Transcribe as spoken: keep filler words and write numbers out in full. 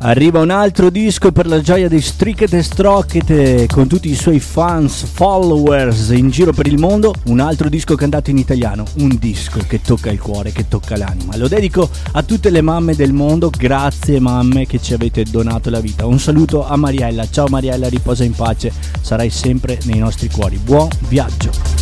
Arriva un altro disco per la gioia di Strickete Strockete, con tutti i suoi fans, followers in giro per il mondo. Un altro disco cantato in italiano, un disco che tocca il cuore, che tocca l'anima. Lo dedico a tutte le mamme del mondo. Grazie mamme che ci avete donato la vita. Un saluto a Mariella. Ciao Mariella, riposa in pace, sarai sempre nei nostri cuori. Buon viaggio.